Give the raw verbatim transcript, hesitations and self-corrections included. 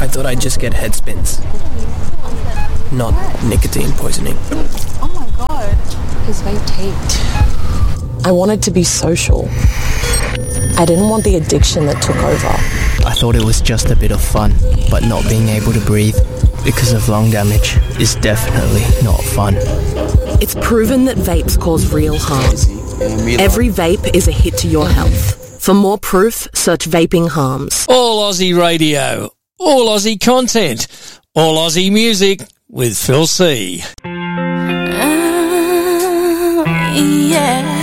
I thought I'd just get head spins. Not nicotine poisoning. Oh my god. His vape taped. I wanted to be social. I didn't want the addiction that took over. I thought it was just a bit of fun, but not being able to breathe because of lung damage is definitely not fun. It's proven that vapes cause real harm. Every vape is a hit to your health. For more proof, search vaping harms. All Aussie radio, all Aussie content, all Aussie music with Phil C. Oh, yeah.